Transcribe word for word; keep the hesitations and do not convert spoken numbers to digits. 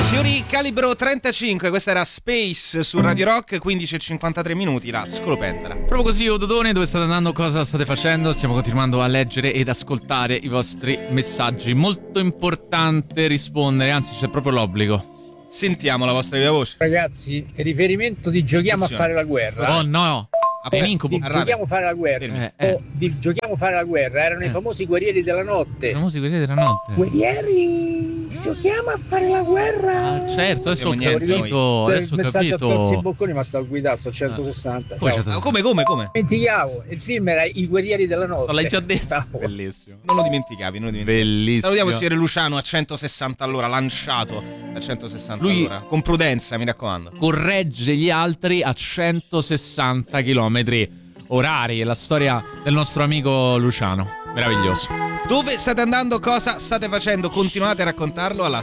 Signori, calibro trentacinque, questa era Space su Radio Rock, quindici e cinquantatré minuti, la scolopendra. Proprio così, Ododone, dove state andando, cosa state facendo? Stiamo continuando a leggere ed ascoltare i vostri messaggi. Molto importante rispondere, anzi c'è proprio l'obbligo. Sentiamo la vostra viva voce. Ragazzi, riferimento di giochiamo Attenzione. a fare la guerra. Oh no, A Eh, incubo. di giochiamo a fare la guerra Eh, eh. o di giochiamo a fare la guerra erano Eh. i famosi guerrieri della notte. I famosi quelli della notte. Guerrieri, giochiamo a fare la guerra. Ah, certo, adesso ho Siamo niente capito, adesso ho messaggio a Tozzi e capito. Bocconi, ma sta a guidare, sto a centosessanta. Poi Ciao. c'è- Ah, come, come, come? Dimenticavo, il film era I guerrieri della notte. Non l'hai già detto? Stavo. Bellissimo. Non lo dimenticavi, non lo dimenticavi. Bellissimo. Salutiamo il signore Luciano a centosessanta all'ora, lanciato a centosessanta Lui- all'ora. Con prudenza, mi raccomando. Corregge gli altri a centosessanta chilometri orari. È la storia del nostro amico Luciano. Meraviglioso. Dove state andando? Cosa state facendo? Continuate a raccontarlo alla